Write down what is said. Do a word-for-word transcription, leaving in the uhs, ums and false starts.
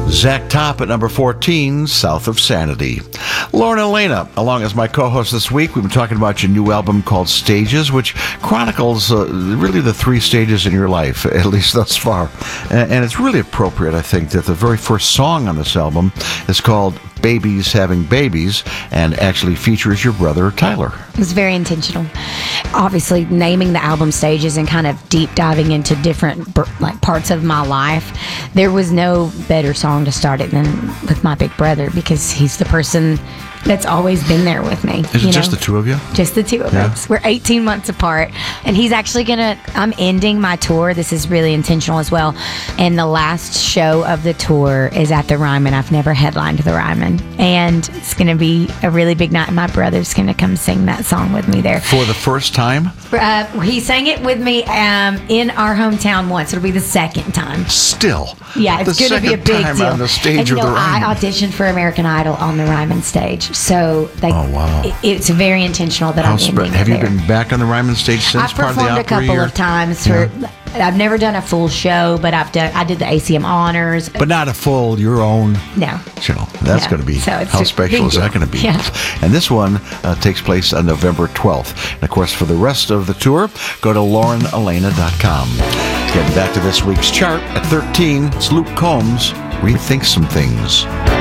Zach Top at number fourteen, South of Sanity. Lauren Elena, along as my co-host this week, we've been talking about your new album called Stages, which chronicles uh, really the three stages in your life, at least thus far. And, and it's really appropriate, I think, that the very first song on this album is called Babies Having Babies and actually features your brother, Tyler. It was very intentional. Obviously, naming the album Stages and kind of deep diving into different like parts of my life, there was no better song to start it than with my big brother, because he's the person that's always been there with me. Is it just the two of you? Just the two of Yeah. us. We're eighteen months apart, and he's actually gonna, I'm ending my tour. This is really intentional as well. And the last show of the tour is at the Ryman. I've never headlined the Ryman. And it's gonna be a really big night. My brother's gonna come sing that song with me there. For the first time? Uh, he sang it with me um, in our hometown once. It'll be the second time. Still. Yeah, it's the going to be a second big time deal. on the stage and, you of know, the Ryman. I auditioned for American Idol on the Ryman stage, so they, Oh, wow. it, it's very intentional that How I'm sp- ending have it you there. been back on the Ryman stage since I've part of the performed a Opry couple year? of times for. I've never done a full show, but I've done. I did the A C M honors. But not a full, your own No. show. That's No. going to be, So it's how a special big is that deal. going to be? Yeah. And this one uh, takes place on November twelfth. And of course, for the rest of the tour, go to lauren elena dot com. Getting back to this week's chart at thirteen, it's Luke Combs, Rethink Some Things.